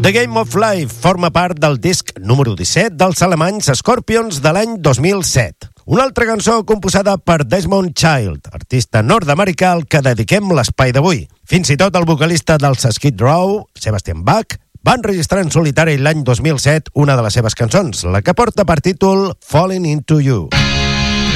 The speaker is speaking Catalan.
The Game of Life forma part del disc número 17 dels alemanys Scorpions de l'any 2007. Una altra cançó composada per Desmond Child, artista nord-americà al que dediquem l'espai d'avui. Fins i tot el vocalista dels Skid Row, Sebastian Bach, va enregistrar en solitari l'any 2007 una de les seves cançons, la que porta per títol Falling Into You.